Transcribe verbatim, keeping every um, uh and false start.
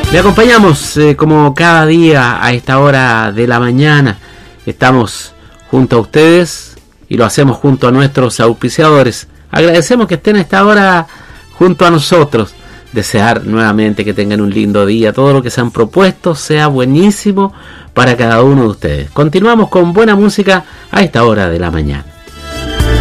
Le acompañamos eh, como cada día a esta hora de la mañana. Estamos junto a ustedes y lo hacemos junto a nuestros auspiciadores. Agradecemos que estén a esta hora junto a nosotros. Desear nuevamente que tengan un lindo día. Todo lo que se han propuesto sea buenísimo para cada uno de ustedes. Continuamos con buena música a esta hora de la mañana.